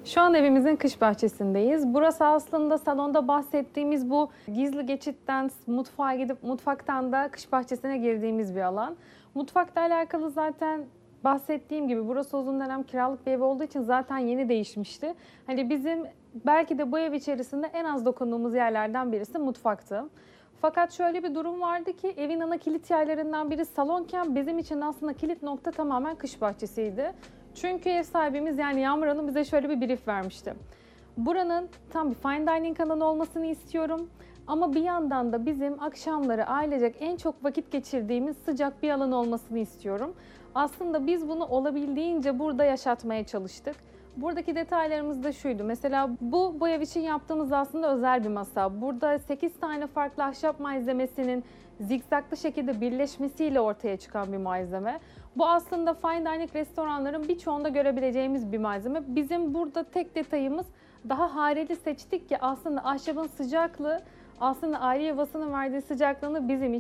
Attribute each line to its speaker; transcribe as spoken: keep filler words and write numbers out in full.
Speaker 1: Şu an evimizin kış bahçesindeyiz. Burası aslında salonda bahsettiğimiz bu gizli geçitten mutfağa gidip mutfaktan da kış bahçesine girdiğimiz bir alan. Mutfakla alakalı zaten bahsettiğim gibi burası uzun dönem kiralık bir ev olduğu için zaten yeni değişmişti. Hani bizim belki de bu ev içerisinde en az dokunduğumuz yerlerden birisi mutfaktı. Fakat şöyle bir durum vardı ki evin ana kilit yerlerinden biri salonken bizim için aslında kilit nokta tamamen kış bahçesiydi. Çünkü ev sahibimiz yani Yağmur Hanım bize şöyle bir brief vermişti. Buranın tam bir fine dining alanı olmasını istiyorum. Ama bir yandan da bizim akşamları ailecek en çok vakit geçirdiğimiz sıcak bir alan olmasını istiyorum. Aslında biz bunu olabildiğince burada yaşatmaya çalıştık. Buradaki detaylarımız da şuydu. Mesela bu, bu ev için yaptığımız aslında özel bir masa. Burada sekiz tane farklı ahşap malzemesinin zikzaklı şekilde birleşmesiyle ortaya çıkan bir malzeme. Bu aslında fine dining restoranların birçoğunda görebileceğimiz bir malzeme. Bizim burada tek detayımız daha hareli seçtik ki aslında ahşabın sıcaklığı aslında aile yuvasının verdiği sıcaklığını bizim